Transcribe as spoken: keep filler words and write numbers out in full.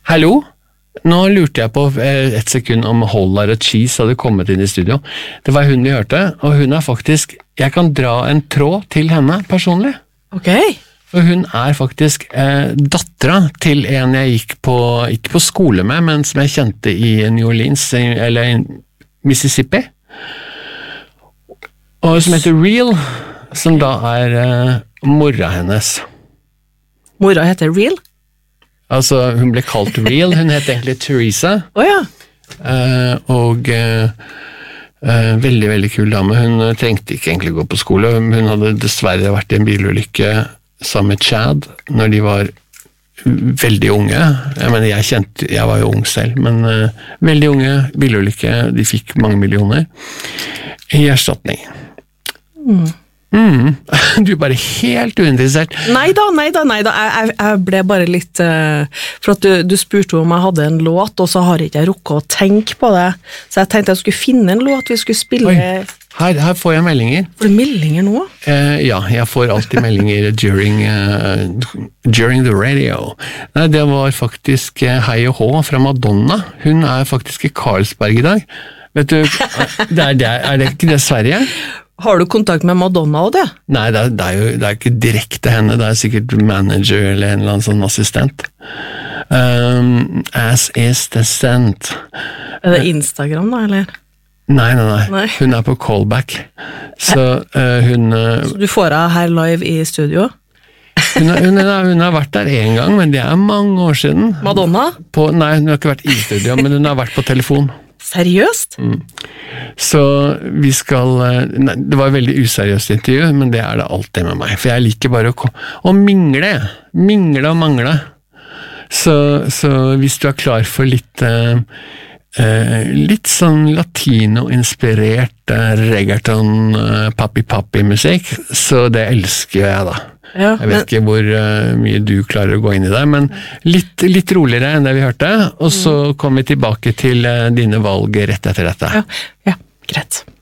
Hallo? Nå lurte jeg på et sekund om Hollar og Cheese hadde kommet inn i studio. Det var hun vi hørte, og hun er faktisk, jeg kan dra en tråd til henne personlig. Ok. For hun er faktisk eh, dattera til en jeg gikk på, ikke på skole med, men som jeg kjente i New Orleans, eller Mississippi. Og som heter Real, som da er eh, mora hennes. Mora heter Real? Altså, hun ble kalt Real, hun het egentlig Teresa. Åja. Oh, uh, og uh, uh, veldig, veldig kul dame. Hun uh, trengte ikke egentlig gå på skole. Hun hadde dessverre vært i en bilulykke sammen med Chad når de var veldig unge. Jeg mener, jeg kjente, jeg var jo ung selv, men uh, veldig unge bilulykke, de fikk mange millioner i erstatning. Mm. Mm. Du er bare helt uinteressert. Neida, neida, neida. Jeg, jeg ble bare litt uh, for at du, du spurte om jeg hadde en låt, og så har jeg ikke rukket å tenke på det. Så jeg tenkte jeg skulle finne en låt vi skulle spille. Oi, her, her får jeg meldinger. Får du meldinger nå? Uh, ja, jeg får alltid meldinger during, uh, during the radio. Nei, det var faktisk uh, Hei og Hå fra Madonna. Hun er faktisk i Carlsberg i dag. Vet du, det er, det er, er det ikke det Sverige? Har du kontakt med Madonna og det? Nei, det er, det er jo det er ikke direkte henne, det er sikkert manager eller en eller annen sånn assistent. Um, as is the scent. Er det Instagram da, eller? Nei, nei, nei, nei. Hun er på callback. Så uh, hun... Uh, Så du får henne her live i studio? hun, har, hun, har, hun har vært der en gang, men det er mange år siden. Madonna? På, nei, hun har ikke vært i studio, men hun har vært på telefon. Seriøst? Mm. Så vi skal nei, det var et veldig useriøst intervju, men det er det alltid med meg, for jeg liker bare å, å mingle mingle og mangle så, så hvis du er klar for litt eh, litt sånn latino-inspirert eh, reggaeton eh, papi-papi-musikk, så det elsker jeg da. Ja, jeg vet men... ikke hvor uh, mye du klarer å gå inn i det, men litt, litt roligere enn det vi hørte, og så kommer vi tilbake til uh, dine valg rett etter dette. Ja, ja, greit.